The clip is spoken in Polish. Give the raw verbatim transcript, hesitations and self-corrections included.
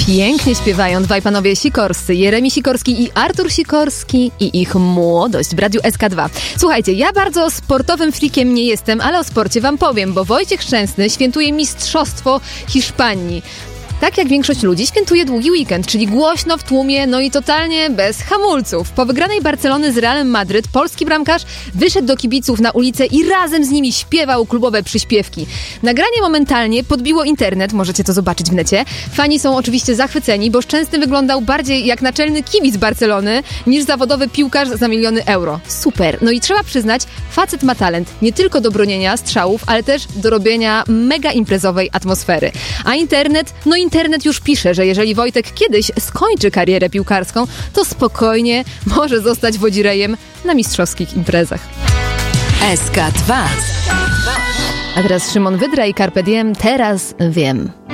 Pięknie śpiewają dwaj panowie Sikorscy, Jeremi Sikorski i Artur Sikorski i ich młodość w Radiu S K dwa. Słuchajcie, ja bardzo sportowym frikiem nie jestem, ale o sporcie wam powiem, bo Wojciech Szczęsny świętuje Mistrzostwo Hiszpanii. Tak jak większość ludzi świętuje długi weekend, czyli głośno w tłumie, no i totalnie bez hamulców. Po wygranej Barcelony z Realem Madryt polski bramkarz wyszedł do kibiców na ulicę i razem z nimi śpiewał klubowe przyśpiewki. Nagranie momentalnie podbiło internet, możecie to zobaczyć w necie. Fani są oczywiście zachwyceni, bo Szczęsny wyglądał bardziej jak naczelny kibic Barcelony niż zawodowy piłkarz za miliony euro. Super. No i trzeba przyznać, facet ma talent nie tylko do bronienia strzałów, ale też do robienia mega imprezowej atmosfery. A internet, no Internet już pisze, że jeżeli Wojtek kiedyś skończy karierę piłkarską, to spokojnie może zostać wodzirejem na mistrzowskich imprezach. S K dwa. A teraz Szymon Wydra i Carpe Diem, teraz wiem.